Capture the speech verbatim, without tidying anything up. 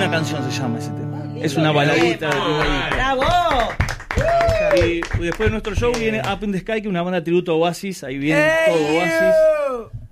Buena canción se llama ese tema. Es una baladita. ¡Bravo! Y después de nuestro show viene Up in the Sky, que es una banda tributo a Oasis. Ahí viene todo Oasis.